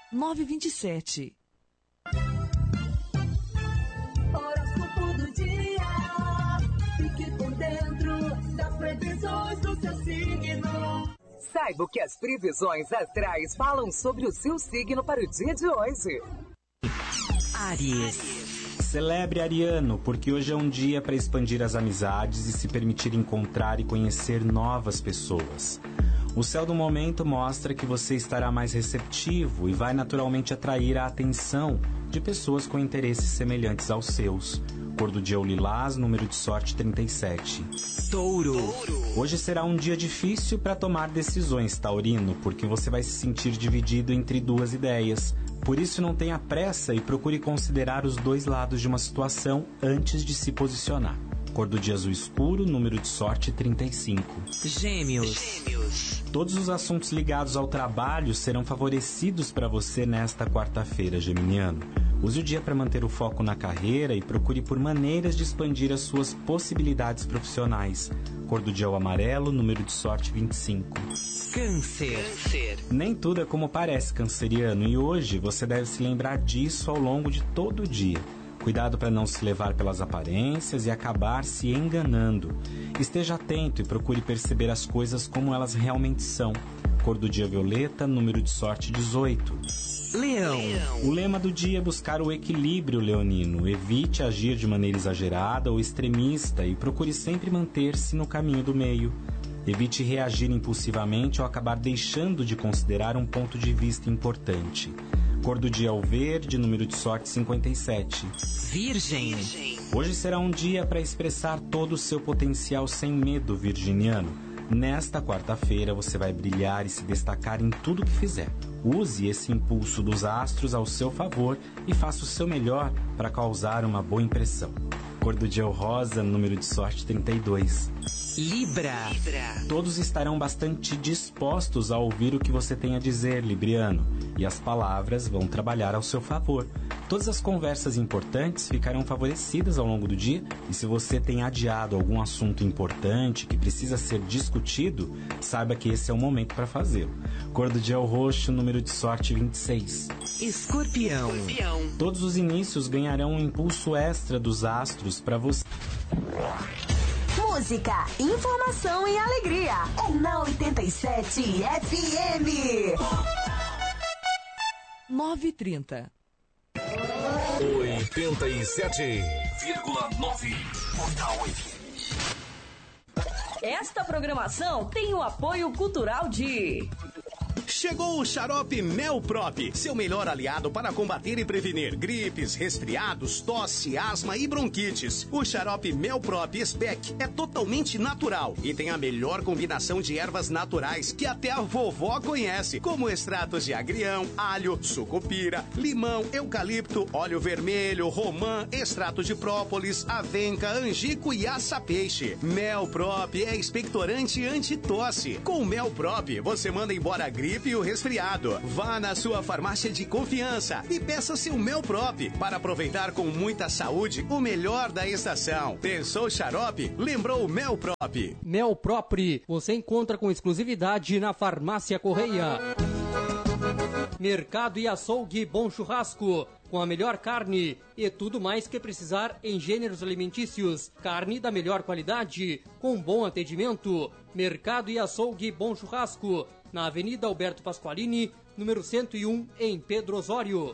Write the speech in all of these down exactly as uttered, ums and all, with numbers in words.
nove dois sete. Horóscopo do dia. Fique por dentro das previsões do seu signo. Saiba o que as previsões astrais falam sobre o seu signo para o dia de hoje. Áries. Celebre Ariano, porque hoje é um dia para expandir as amizades e se permitir encontrar e conhecer novas pessoas. O céu do momento mostra que você estará mais receptivo e vai naturalmente atrair a atenção de pessoas com interesses semelhantes aos seus. Cor do dia o lilás, número de sorte trinta e sete. Touro. Hoje será um dia difícil para tomar decisões, taurino, porque você vai se sentir dividido entre duas ideias. Por isso não tenha pressa e procure considerar os dois lados de uma situação antes de se posicionar. Cor do dia azul escuro, número de sorte trinta e cinco. Gêmeos. Gêmeos. Todos os assuntos ligados ao trabalho serão favorecidos para você nesta quarta-feira, geminiano. Use o dia para manter o foco na carreira e procure por maneiras de expandir as suas possibilidades profissionais. Cor do dia o amarelo, número de sorte vinte e cinco. Câncer. Câncer. Nem tudo é como parece, canceriano, e hoje você deve se lembrar disso ao longo de todo o dia. Cuidado para não se levar pelas aparências e acabar se enganando. Esteja atento e procure perceber as coisas como elas realmente são. Cor do dia violeta, número de sorte dezoito. Leão. O lema do dia é buscar o equilíbrio leonino. Evite agir de maneira exagerada ou extremista e procure sempre manter-se no caminho do meio. Evite reagir impulsivamente ou acabar deixando de considerar um ponto de vista importante. Cor do dia é o verde, número de sorte cinquenta e sete. Virgem. Hoje será um dia para expressar todo o seu potencial sem medo, virginiano. Nesta quarta-feira você vai brilhar e se destacar em tudo que fizer. Use esse impulso dos astros ao seu favor e faça o seu melhor para causar uma boa impressão. Cor do dia é o rosa, número de sorte trinta e dois. Libra. Libra. Todos estarão bastante dispostos a ouvir o que você tem a dizer, libriano, e as palavras vão trabalhar ao seu favor. Todas as conversas importantes ficarão favorecidas ao longo do dia, e se você tem adiado algum assunto importante que precisa ser discutido, saiba que esse é o momento para fazê-lo. Cor do dia é o roxo, número de sorte vinte e seis. Escorpião. Escorpião. Todos os inícios ganharão um impulso extra dos astros para você. Música, informação e alegria. É na oitenta e sete F M. nove e trinta. oitenta e sete vírgula nove. Portal F M. Esta programação tem o apoio cultural de... Chegou o xarope Melprop, seu melhor aliado para combater e prevenir gripes, resfriados, tosse, asma e bronquites. O xarope Melprop Spec é totalmente natural e tem a melhor combinação de ervas naturais que até a vovó conhece, como extratos de agrião, alho, sucupira, limão, eucalipto, óleo vermelho, romã, extrato de própolis, avenca, angico e aça-peixe. Melprop é expectorante anti-tosse. Com o Melprop, você manda embora a gripe e o resfriado. Vá na sua farmácia de confiança e peça seu Melprop para aproveitar com muita saúde o melhor da estação. Pensou xarope? Lembrou Melprop. Melprop, você encontra com exclusividade na Farmácia Correia. Mercado e Açougue Bom Churrasco, com a melhor carne e tudo mais que precisar em gêneros alimentícios. Carne da melhor qualidade, com bom atendimento. Mercado e Açougue Bom Churrasco, na Avenida Alberto Pasqualini, número cento e um, em Pedro Osório.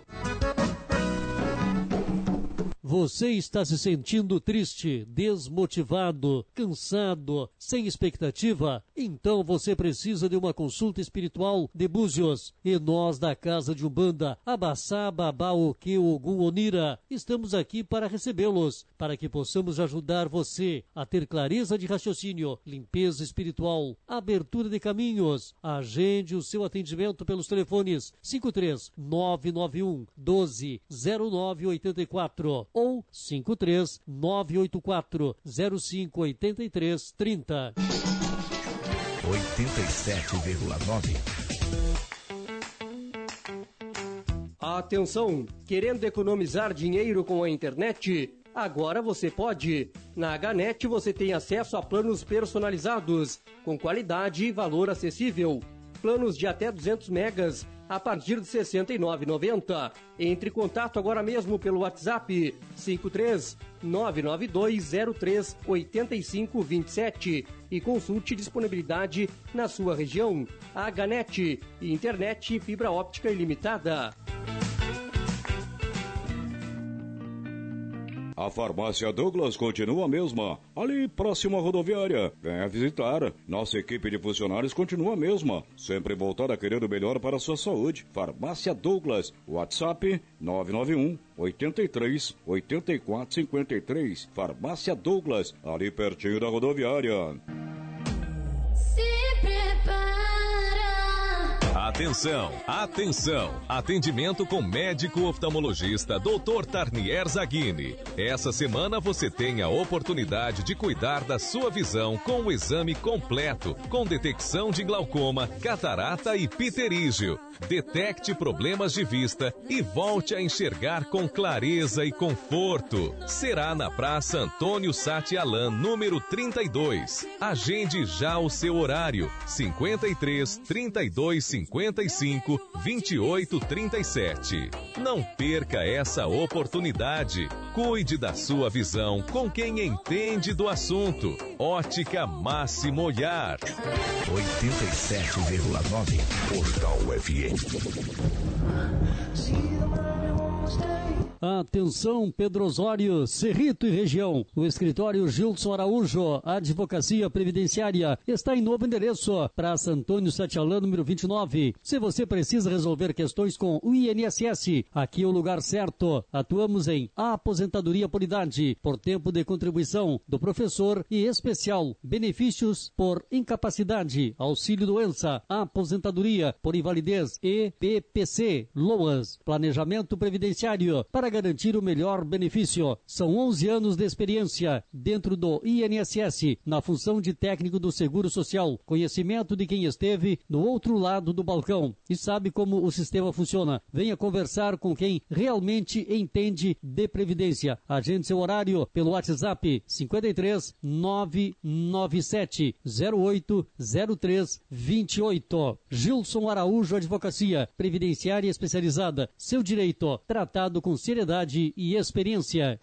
Você está se sentindo triste, desmotivado, cansado, sem expectativa? Então você precisa de uma consulta espiritual de Búzios. E nós da Casa de Umbanda, Abassá, Babá, Oque, Ogum, Onira, estamos aqui para recebê-los, para que possamos ajudar você a ter clareza de raciocínio, limpeza espiritual, abertura de caminhos. Agende o seu atendimento pelos telefones cinco três nove nove um doze zero nove oito quatro ou cinco três nove oito quatro zero cinco oito três três zero. oitenta e sete vírgula nove. Atenção! Querendo economizar dinheiro com a internet? Agora você pode. Na H net você tem acesso a planos personalizados, com qualidade e valor acessível. planos de até duzentos megas a partir de sessenta e nove reais e noventa centavos. Entre em contato agora mesmo pelo WhatsApp cinco três nove nove dois zero três oito cinco dois sete e consulte disponibilidade na sua região. H-Net, internet fibra óptica ilimitada. A farmácia Douglas continua a mesma, ali próximo à rodoviária. Venha visitar. Nossa equipe de funcionários continua a mesma, sempre voltada a querer o melhor para a sua saúde. Farmácia Douglas, WhatsApp nove nove um, oito três, oito quatro cinco três. Farmácia Douglas, ali pertinho da rodoviária. Se prepara. Atenção, atenção! Atendimento com médico oftalmologista doutor Tarnier Zaghini. Essa semana você tem a oportunidade de cuidar da sua visão com o exame completo, com detecção de glaucoma, catarata e pterígio. Detecte problemas de vista e volte a enxergar com clareza e conforto. Será na Praça Antônio Sati Alan, número trinta e dois. Agende já o seu horário, cinquenta e três, trinta e dois, cinquenta e cinco, vinte e oito, trinta e sete. Não perca essa oportunidade. Cuide da sua visão com quem entende do assunto. Ótica Máximo Olhar. oitenta e sete vírgula nove Portal F M. Atenção, Pedro Osório, Cerrito e região. O escritório Gilson Araújo, Advocacia Previdenciária, está em novo endereço, Praça Antônio Sati Alan, número vinte e nove. Se você precisa resolver questões com o I N S S, aqui é o lugar certo. Atuamos em aposentadoria por idade, por tempo de contribuição do professor e especial, benefícios por incapacidade, auxílio doença, aposentadoria por invalidez e P P C, LOAS, planejamento previdenciário, para garantir o melhor benefício. São onze anos de experiência dentro do I N S S, na função de técnico do Seguro Social, conhecimento de quem esteve no outro lado do balcão e sabe como o sistema funciona. Venha conversar com quem realmente entende de previdência. Agende seu horário pelo WhatsApp cinquenta e três, nove nove sete, zero oito, zero três, vinte e oito. Gilson Araújo Advocacia Previdenciária Especializada. Seu direito tratado com seriedade e experiência.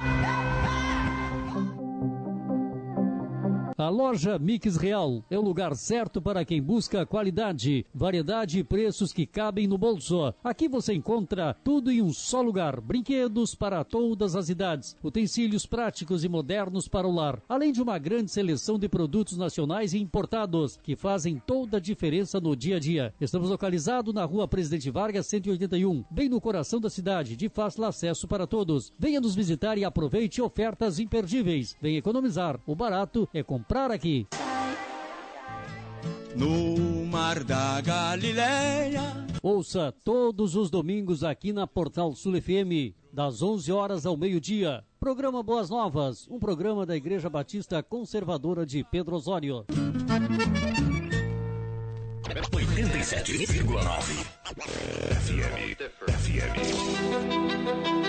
A loja Mix Real é o lugar certo para quem busca qualidade, variedade e preços que cabem no bolso. Aqui você encontra tudo em um só lugar. Brinquedos para todas as idades, utensílios práticos e modernos para o lar, além de uma grande seleção de produtos nacionais e importados que fazem toda a diferença no dia a dia. Estamos localizados na Rua Presidente Vargas, cento e oitenta e um, bem no coração da cidade, de fácil acesso para todos. Venha nos visitar e aproveite ofertas imperdíveis. Venha economizar. O barato é comprar aqui. No mar da Galileia. Ouça todos os domingos aqui na Portal Sul F M, das onze horas ao meio-dia. Programa Boas Novas, um programa da Igreja Batista Conservadora de Pedro Osório. oitenta e sete vírgula nove F M. F M.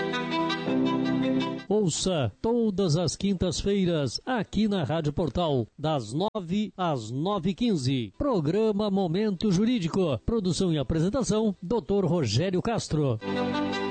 Ouça todas as quintas-feiras aqui na Rádio Portal, das nove às nove e quinze. Programa Momento Jurídico. Produção e apresentação, doutor Rogério Castro.